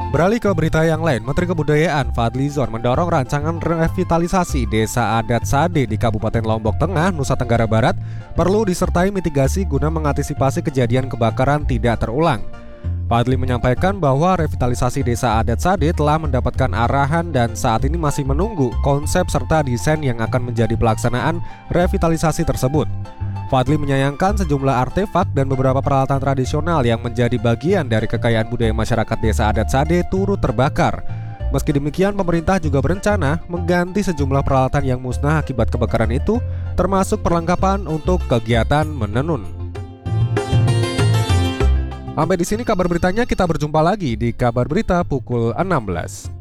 Beralih ke berita yang lain, Menteri Kebudayaan Fadlizon mendorong rancangan revitalisasi Desa Adat Sade di Kabupaten Lombok Tengah, Nusa Tenggara Barat perlu disertai mitigasi guna mengantisipasi kejadian kebakaran tidak terulang. Fadli menyampaikan bahwa revitalisasi Desa Adat Sade telah mendapatkan arahan dan saat ini masih menunggu konsep serta desain yang akan menjadi pelaksanaan revitalisasi tersebut. Fadli menyayangkan sejumlah artefak dan beberapa peralatan tradisional yang menjadi bagian dari kekayaan budaya masyarakat Desa Adat Sade turut terbakar. Meski demikian, pemerintah juga berencana mengganti sejumlah peralatan yang musnah akibat kebakaran itu, termasuk perlengkapan untuk kegiatan menenun. Sampai di sini kabar beritanya, kita berjumpa lagi di kabar berita pukul 16.